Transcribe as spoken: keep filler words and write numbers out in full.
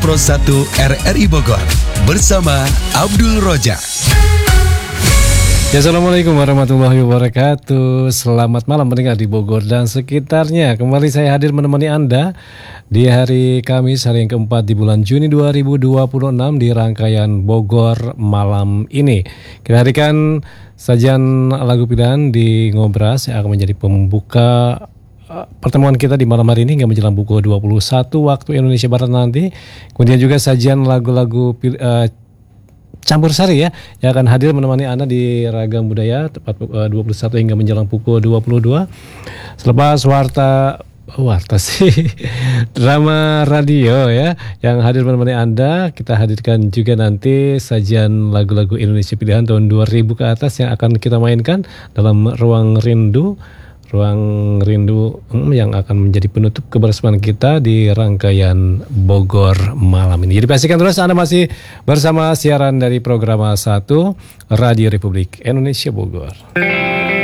Pro satu R R I Bogor bersama Abdul Rojak. Ya, Assalamualaikum warahmatullahi wabarakatuh. Selamat malam pendengar di Bogor dan sekitarnya. Kembali saya hadir menemani Anda di hari Kamis, hari yang keempat di bulan Juni dua ribu dua puluh enam di rangkaian Bogor malam ini. Kita hadirkan sajian lagu pilihan di Ngobras yang akan menjadi pembuka pertemuan kita di malam hari ini hingga menjelang pukul dua puluh satu waktu Indonesia Barat nanti. Kemudian juga sajian lagu-lagu uh, campur sari ya yang akan hadir menemani Anda di Ragam Budaya tepat uh, dua puluh satu hingga menjelang pukul dua puluh dua. Selepas warta oh, warta sih drama radio ya yang hadir menemani Anda, kita hadirkan juga nanti sajian lagu-lagu Indonesia pilihan tahun dua ribu ke atas yang akan kita mainkan dalam Ruang Rindu. Ruang Rindu yang akan menjadi penutup kebersamaan kita di rangkaian Bogor malam ini. Jadi pastikan terus Anda masih bersama siaran dari program satu Radio Republik Indonesia Bogor.